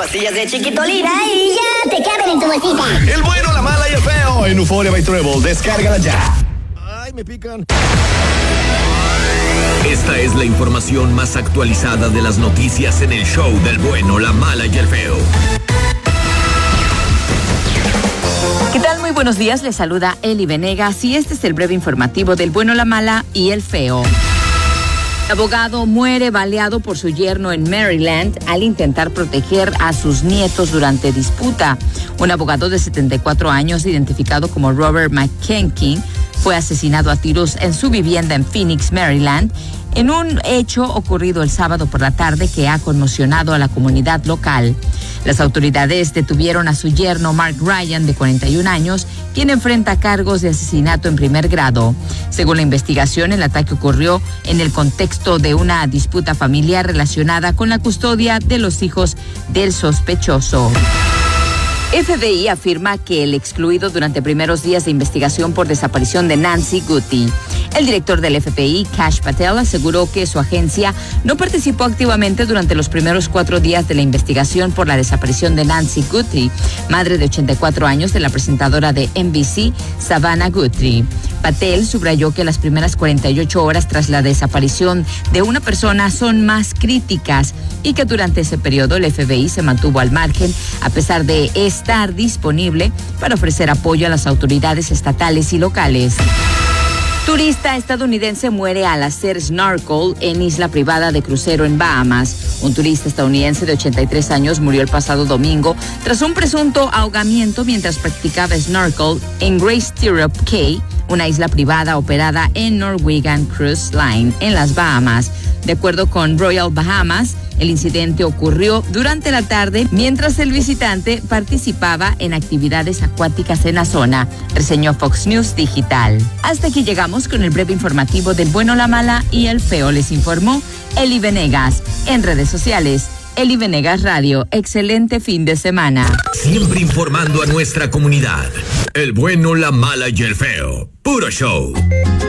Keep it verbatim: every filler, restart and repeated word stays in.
pastillas de Chiquitolina y ya te caben en tu bolsita. El bueno, la mala y el feo en Euphoria by Treble. Descárgala ya. Ay, me pican. Esta es la información más actualizada de las noticias en el show del bueno, la mala y el feo. ¿Qué tal? Muy buenos días, les saluda Eli Venegas y este es el breve informativo del bueno, la mala y el feo. El abogado muere baleado por su yerno en Maryland al intentar proteger a sus nietos durante disputa. Un abogado de setenta y cuatro años, identificado como Robert McKenkin, fue asesinado a tiros en su vivienda en Phoenix, Maryland, en un hecho ocurrido el sábado por la tarde que ha conmocionado a la comunidad local. Las autoridades detuvieron a su yerno Mark Ryan, de cuarenta y un años, quien enfrenta cargos de asesinato en primer grado. Según la investigación, el ataque ocurrió en el contexto de una disputa familiar relacionada con la custodia de los hijos del sospechoso. F B I afirma que el excluido durante primeros días de investigación por desaparición de Nancy Guthi. El director del F B I, Kash Patel, aseguró que su agencia no participó activamente durante los primeros cuatro días de la investigación por la desaparición de Nancy Guthi, madre de ochenta y cuatro años de la presentadora de N B C, Savannah Guthrie. Patel subrayó que las primeras cuarenta y ocho horas tras la desaparición de una persona son más críticas y que durante ese periodo el F B I se mantuvo al margen a pesar de estar disponible para ofrecer apoyo a las autoridades estatales y locales. Turista estadounidense muere al hacer snorkel en isla privada de crucero en Bahamas. Un turista estadounidense de ochenta y tres años murió el pasado domingo tras un presunto ahogamiento mientras practicaba snorkel en Great Stirrup Cay, una isla privada operada en Norwegian Cruise Line en las Bahamas. De acuerdo con Royal Bahamas, el incidente ocurrió durante la tarde mientras el visitante participaba en actividades acuáticas en la zona, reseñó Fox News Digital. Hasta aquí llegamos con el breve informativo del bueno, la mala y el feo. Les informó Eli Venegas. En redes sociales, Eli Venegas Radio. Excelente fin de semana. Siempre informando a nuestra comunidad. El bueno, la mala y el feo. Puro show.